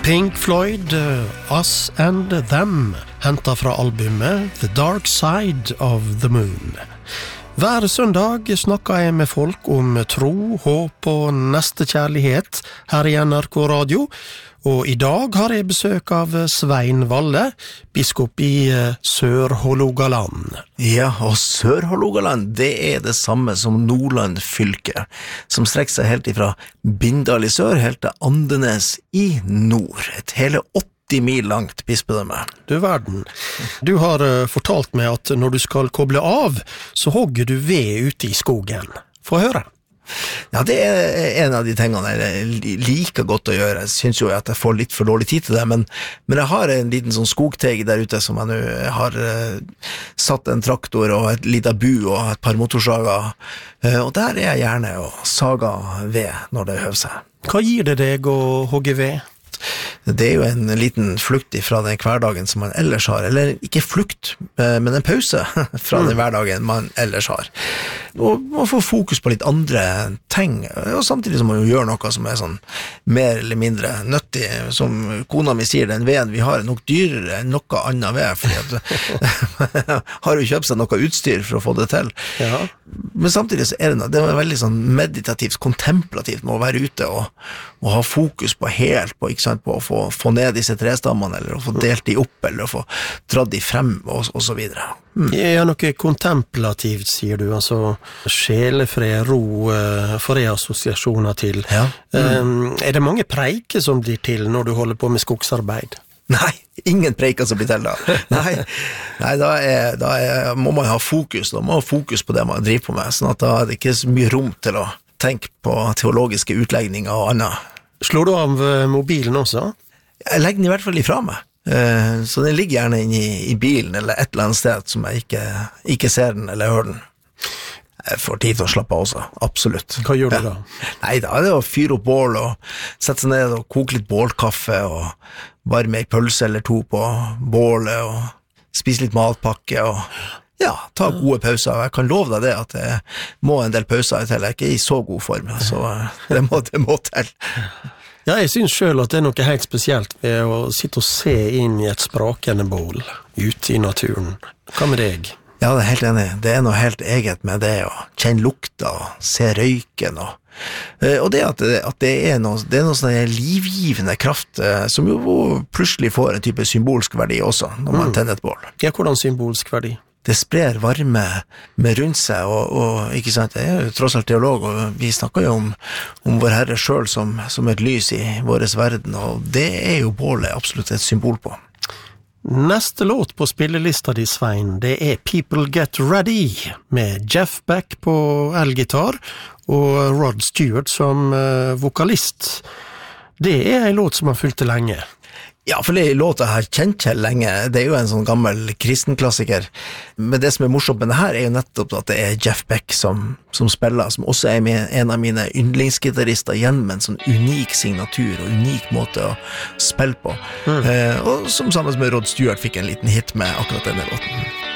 Pink Floyd, Us and Them, hentet fra albumet The Dark Side of the Moon. Hver søndag snakker jeg med folk om tro, håp og nestekjærlighet her i NRK Radio, og i dag har jeg besøk av Svein Valle, biskop i Sør-Hålogaland. Ja, og Sør-Hålogaland, det er det samme som Nordland fylke, som strekker seg helt ifra Bindal i sør, helt til Andenes i nord. Et hele 80 mil langt bispedømme. Du verden. Du har fortalt meg at når du skal koble av, så hogger du ved ute i skogen. Få høre. Ja, det er en av de tingene jeg liker godt å gjøre. Jeg synes jo at jeg får litt for dårlig tid til det, men jeg har en liten sånn skogteg der ute som jeg nå har satt en traktor og et lite bu og et par motorsager, og der er jeg gjerne å saga ved når det høver seg. Hva gir det deg å hogge ved? Det er jo en liten flukt fra den hverdagen som man ellers har, eller ikke flukt, men en pause fra den hverdagen man ellers har. Og man får fokus på litt andre ting, og samtidig som man jo gjør noe som er sånn mer eller mindre nyttig. Som kona mi sier, den veden vi har er nok dyrere enn noe annet ved, fordi at har jo kjøpt seg noe utstyr for å få det til. Ja. Men samtidig så er det veldig sånn meditativt, kontemplativt med å være ute og ha fokus på helt, på, ikke sant, på å få ned disse trestammene, eller å få delt de opp, eller å få dratt de frem, og så videre. Ja, noe kontemplativt, sier du, altså sjelefred, ro, for assosiasjoner til. Ja. Er det mange preiker som blir til når du holder på med skogsarbeid? Nei, ingen preiker som blir til da. Nei, da må man ha fokus, da må man ha fokus på det man driver på med, sånn at da er det ikke så mye rom til å tenke på teologiske utlegninger og annet. Slår du av mobilen også? Jeg legger den i hvert fall ifra meg. Så den ligger gjerne inne i bilen eller et eller annet sted som jeg ikke ser den eller hører den. Jeg får tid til å slappe av også, absolutt. Hva gjør du da? Nei, da er det å fyre opp bål og sette seg ned og koke litt bålkaffe og varme en pølse eller to på bålet og spise litt matpakke og ja, ta gode pauser. Jeg kan love deg det at jeg må en del pauser til. Jeg er ikke i så god form, så det må til. Ja, jeg synes selv at det er noe helt spesielt ved å sitte og se inn i et sprakende bål ute i naturen. Hva med deg? Ja, det er helt enig. Det er noe helt eget med det å kjenne lukta og se røyken og det at det er noe sånn livgivende kraft som jo plutselig får en type symbolsk verdi også når man tenner et bål. Ja, hvordan symbolsk verdi? Det sprer varme med rundt seg, og ikke sant, jeg er jo tross alt teolog, og vi snakker jo om vår Herre selv som et lys i våres verden, og det er jo bålet absolutt et symbol på. Neste låt på spillelista di, Svein, det er People Get Ready, med Jeff Beck på elgitar og Rod Stewart som vokalist. Det er en låt som har fulgt til lenge. Ja, for det låta her kjent til lenge, det er jo en sånn gammel kristenklassiker, men det som er morsomt med det her er jo nettopp at det er Jeff Beck som spiller, som også er en av mine yndlingsgitarister igjen med en sånn unik signatur og unik måte å spille på, og som sammen med Rod Stewart fikk en liten hit med akkurat denne låten.